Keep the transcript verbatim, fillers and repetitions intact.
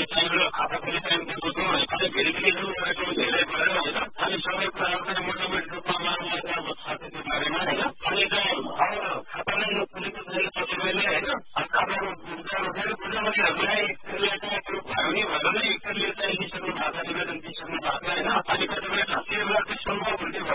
time र खाता खोल्ने टाइमको बुझ्नु है अनि भेरिफिकेसन गरेको धेरै भयो होइन अनि सबै कुरा पनि मोटामोटी रूपमा मानव खाताको बारेमा होइन अनि चाहिँ अब खाता नै नखोलेको छैन तपाईँले होइन खाताको फेरि बुझाउनेहरूलाई यसलाई चाहिँ त्यो भयो नि भनेर यसले चाहिँ दिइसक्नु भएको छ निवेदन दिइसक्नु भएको होइन अनि कतिपय तेह्र लाख सम्भव हुन्थ्यो